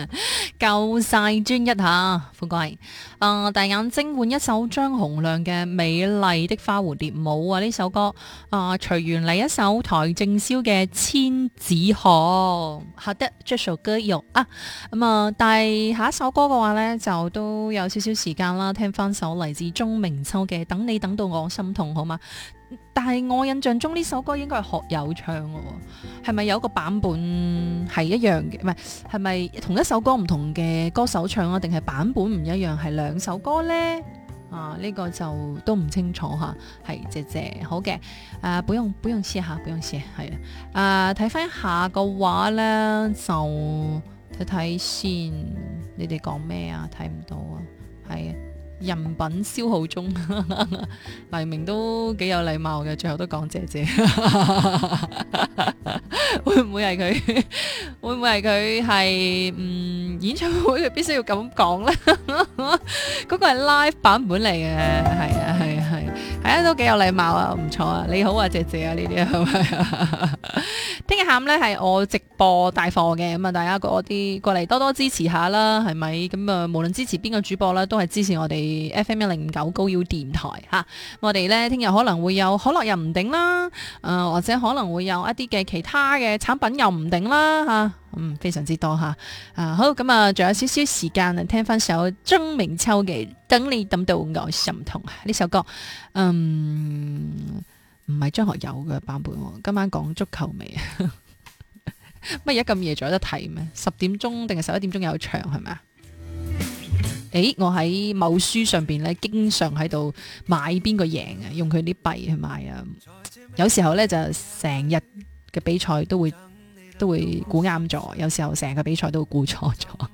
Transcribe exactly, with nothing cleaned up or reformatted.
夠晒專一吓，富貴。啊、呃，大眼睛換一首張洪量嘅《美麗的花蝴蝶舞》啊，呢首歌啊，隨緣嚟一首邰正宵嘅《千紙鶴》。好的，這首歌有啊，咁、嗯、啊，但係下一首歌嘅話呢，就都有少少時間啦，聽翻首嚟自鐘明秋嘅《等你等到我心痛》，好嘛？但係我印象中呢首歌應該係學友唱嘅，係咪有個版本係一樣嘅？唔係，係咪同一首歌唔同嘅歌手唱啊？定係版本唔一樣，係兩首歌呢？啊，呢、這個就都唔清楚吓。係謝謝，好嘅。誒、啊，不用不用謝吓，不用謝，係啊。誒，睇翻下嘅話呢，就睇睇先。你哋講咩啊？睇唔到啊，係啊。人品消耗中，黎明都幾有禮貌嘅，最後都講謝謝。會唔會係佢？會唔會係佢係嗯演唱會佢必須要咁講咧？嗰個係 live 版本嚟嘅，係啊係啊係，係啊都幾有禮貌啊，唔錯啊，你好啊謝謝啊，呢啲係咪啊？聽日下午咧係我直播帶貨嘅，咁啊大家嗰啲過嚟多多支持下啦，係咪？咁啊無論支持邊個主播啦，都係支持我哋 F M 一零五九高腰電台吓。我哋咧聽日可能會有可樂又唔定啦，誒、呃、或者可能會有一啲嘅其他嘅產品又唔定啦吓，嗯非常之多吓。啊好，咁啊仲有少少時間啊，聽翻首鐘明秋嘅《等你等到我心痛》呢首歌，嗯。唔係張學友嘅版本，今晚講足球未啊？乜而家咁夜仲有得睇咩？十點鐘定係十一點鐘有場係咪啊？誒，我喺某書上邊咧，經常喺度買邊個贏啊，用佢啲幣去買啊。有時候咧就成日嘅比賽都會都會估啱咗，有時候成個比賽都會估錯咗。